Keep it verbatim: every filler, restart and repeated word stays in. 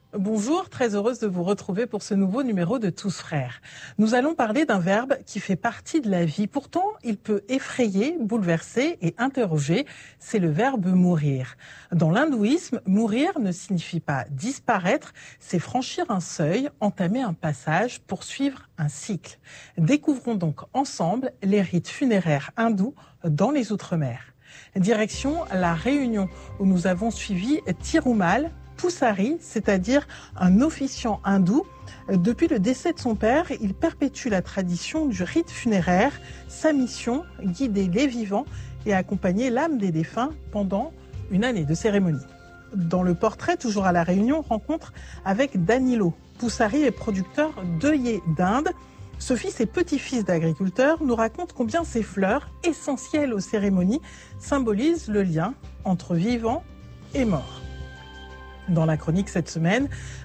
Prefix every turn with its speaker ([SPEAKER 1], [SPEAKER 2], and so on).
[SPEAKER 1] Bonjour, très heureuse de vous retrouver pour ce nouveau numéro de Tous Frères. Nous allons parler d'un verbe qui fait partie de la vie. Pourtant, il peut effrayer, bouleverser et interroger. C'est le verbe mourir. Dans l'hindouisme, mourir ne signifie pas disparaître, c'est franchir un seuil, entamer un passage, poursuivre un cycle. Découvrons donc ensemble les rites funéraires hindous dans les Outre-mer. Direction la Réunion, où nous avons suivi Thirumal Pusari, c'est-à-dire un officiant hindou. Depuis le décès de son père, il perpétue la tradition du rite funéraire. Sa mission, guider les vivants et accompagner l'âme des défunts pendant une année de cérémonie. Dans le portrait, toujours à La Réunion, rencontre avec Danilo. Pusari est producteur d'œillets d'Inde. Ce fils et petit-fils d'agriculteurs nous raconte combien ces fleurs, essentielles aux cérémonies, symbolisent le lien entre vivants et morts. Dans la chronique cette semaine,